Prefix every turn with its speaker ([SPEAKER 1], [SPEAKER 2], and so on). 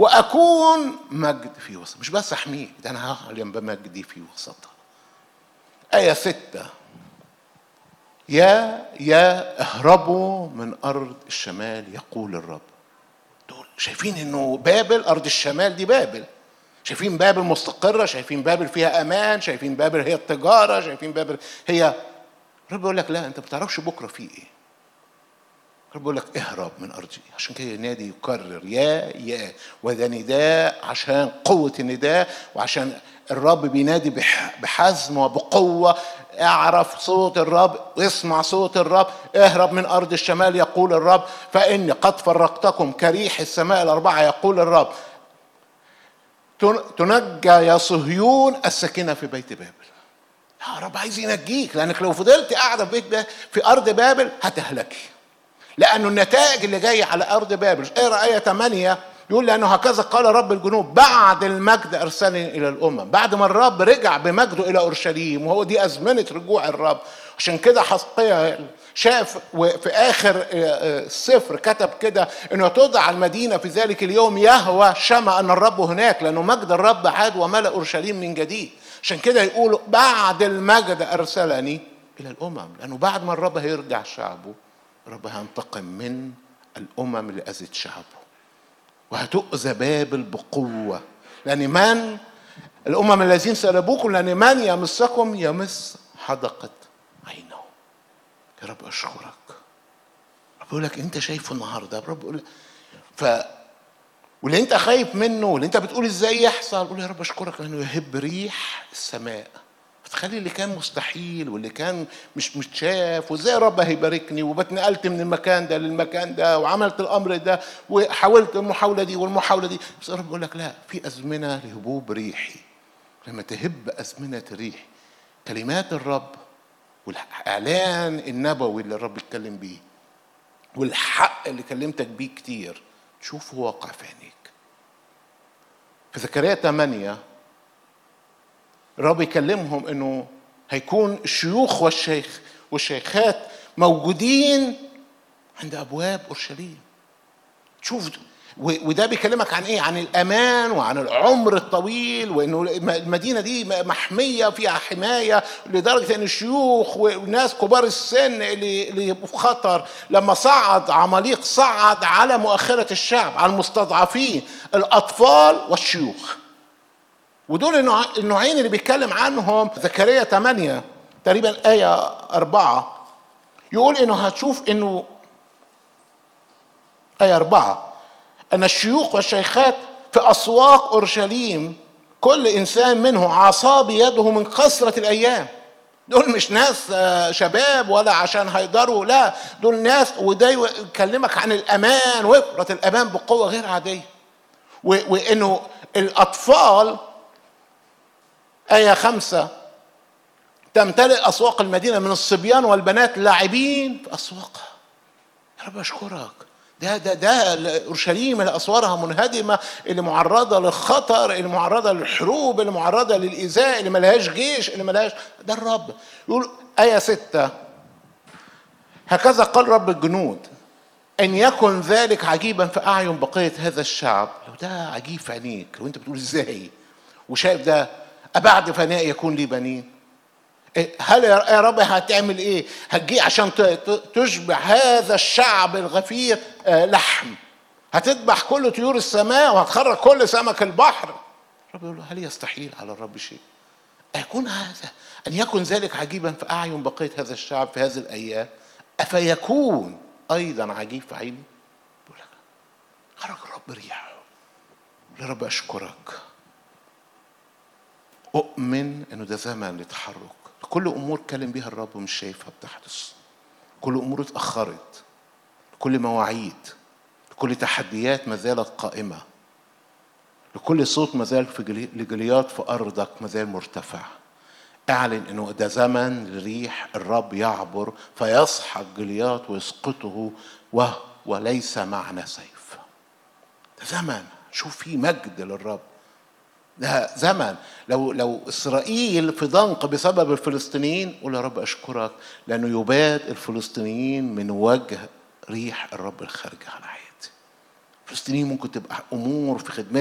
[SPEAKER 1] وأكون مجد في وسط. مش بس أحميك، ده أنا هعلن بمجدي في وسطها. آية 6: يا اهربوا من أرض الشمال يقول الرب. دول شايفين إنه بابل، أرض الشمال دي بابل، شايفين بابل مستقرة، شايفين بابل فيها أمان، شايفين بابل هي التجارة، شايفين بابل هي. الرب يقول لك لا، أنت ما بتعرفش بكرة في إيه. الرب يقول لك اهرب من أرضي. عشان كده ينادي يكرر يا، وده نداء عشان قوة النداء، وعشان الرب بينادي بحزم وبقوة. اعرف صوت الرب واسمع صوت الرب. اهرب من أرض الشمال يقول الرب، فإني قد فرقتكم كريح السماء الأربعة يقول الرب. تنجى يا صهيون الساكنة في بيت بابل. يا رب عايز ينجيك، لأنك لو فضلت قاعدة في أرض بابل هتهلكي، لأنه النتائج اللي جاية على أرض بابل. اقرأ آية 8 يقول لأنه هكذا قال رب الجنود بعد المجد أرسلني إلى الأمم. بعد ما الرب رجع بمجده إلى أورشليم، وهو دي أزمنة رجوع الرب. عشان كده حزقيا شاف وفي آخر السفر كتب كده إنه تضع المدينة في ذلك اليوم يهوى شمع أن الرب هناك، لأنه مجد الرب عاد وملأ أورشليم من جديد. عشان كده يقولوا بعد المجد أرسلني إلى الأمم، لأنه بعد ما الرب هيرجع شعبه، الرب هينتقم من الأمم اللي أذت شعبه، وهتؤذى بابل بقوة. لأن من الأمم الذين سلبوكم، لأن من يمسكم يمس حدقة عينه. يا رب أشكرك. رب يقول لك أنت شايفه النهاردة. رب يقول واللي أنت خايف منه، واللي أنت بتقول إزاي يحصل، قول يا رب أشكرك لأنه يهب ريح السماء، فتخلي اللي كان مستحيل واللي كان مش متشاف، وازاي رب هيباركني، وبتنقلت من المكان ده للمكان ده، وعملت الامر ده، وحاولت المحاوله دي والمحاوله دي. بس رب يقول لك لا، في ازمنه لهبوب ريحي. لما تهب ازمنه الريح، كلمات الرب والاعلان النبوي اللي الرب اتكلم بيه، والحق اللي كلمتك بيه كتير، تشوفه واقع في عينيك. في زكريا 8 الرب يكلمهم انه هيكون الشيوخ والشيخات موجودين عند ابواب اورشليم. شوف، وده بيكلمك عن ايه؟ عن الامان وعن العمر الطويل، وانه المدينه دي محميه فيها حمايه، لدرجه ان الشيوخ والناس كبار السن اللي في خطر. لما صعد عماليق صعد على مؤخره الشعب، على المستضعفين، الاطفال والشيوخ. ودول النوعين اللي بيتكلم عنهم زكريا 8 تقريبا آية 4. يقول إنه هتشوف إنه آية 4 أن الشيوخ والشيخات في أسواق أورشليم كل إنسان منه عصا بيده من كثرة الأيام. دول مش ناس شباب ولا عشان هيقدروا، لا، دول ناس. وده يكلمك عن الأمان، وفرة الأمان بقوة غير عادية. وإنه الأطفال آية 5 تمتلئ أسواق المدينة من الصبيان والبنات لاعبين في أسواقها. يا رب أشكرك. ده أورشليم اللي أسوارها منهدمة، اللي معرضة للخطر، اللي معرضة للحروب، اللي معرضة للإيذاء، اللي ملهاش جيش، اللي ملهاش. ده الرب يقول آية 6 هكذا قال رب الجنود أن يكن ذلك عجيبا في أعين بقية هذا الشعب. لو ده عجيب في عينيك، لو أنت بتقول إزاي وشايف ده، أبعد فناء يكون لي بنين. هل يا رب هتعمل إيه؟ هتجي عشان تشبع هذا الشعب الغفير لحم؟ هتذبح كل طيور السماء وهتخرج كل سمك البحر؟ رب يقول له هل يستحيل على الرب شيء؟ أيكون هذا أن يكون ذلك عجيبا في أعين بقية هذا الشعب في هذه الأيام، أفيكون أيضا عجيب في عيني؟ يقول لك خرج الرب ريحه. يا رب أشكرك. أؤمن أنه ده زمن لتحرك. كل أمور كلم بها الرب مش شايفها بتحدث، كل أمور اتأخرت، كل مواعيد، كل تحديات ما زالت قائمة، لكل صوت ما زال لجليات في أرضك ما زال مرتفع. اعلن أنه ده زمن لريح الرب يعبر فيسحق جليات ويسقطه وليس معنا سيف. ده زمن شوف فيه مجد للرب. ده زمن لو إسرائيل في ضنك بسبب الفلسطينيين، قول يا رب أشكرك لأنه يباد الفلسطينيين من وجه ريح الرب الخارجة على حياتي. الفلسطينيين ممكن تبقى امور في خدمتهم